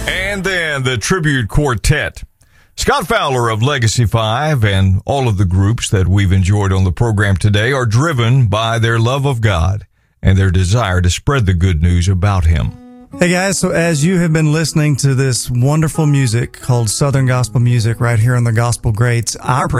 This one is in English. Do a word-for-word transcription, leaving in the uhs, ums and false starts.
And then the tribute quartet. Scott Fowler of Legacy Five and all of the groups that we've enjoyed on the program today are driven by their love of God and their desire to spread the good news about Him. Hey guys, so as you have been listening to this wonderful music called Southern Gospel Music right here on the Gospel Greats, I